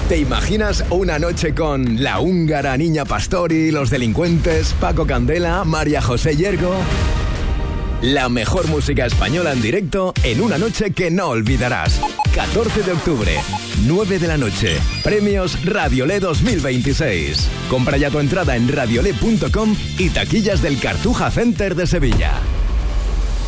¿Te imaginas una noche con La Húngara, Niña Pastori, Los Delincuentes, Paco Candela, María José Yergo? La mejor música española en directo en una noche que no olvidarás. 14 de octubre, 9 de la noche. Premios Radiolé 2026. Compra ya tu entrada en radiolé.com y taquillas del Cartuja Center de Sevilla.